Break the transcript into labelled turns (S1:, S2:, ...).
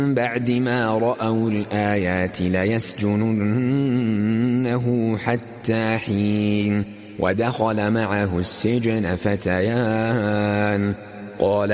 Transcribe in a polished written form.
S1: بعد ما رأوا الآيات ليسجننه حتى حين ودخل معه السجن فتيان قال